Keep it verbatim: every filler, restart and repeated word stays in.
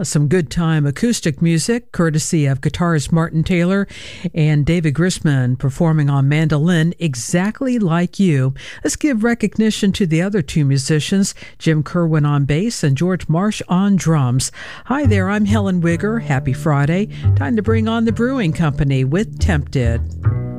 Uh, some good time acoustic music, courtesy of guitarist Martin Taylor and David Grisman performing on mandolin, Exactly Like You. Let's give recognition to the other two musicians, Jim Kerwin on bass and George Marsh on drums. Hi there, I'm Helen Wigger. Happy Friday. Time to bring on the Brewing Company with Tempted.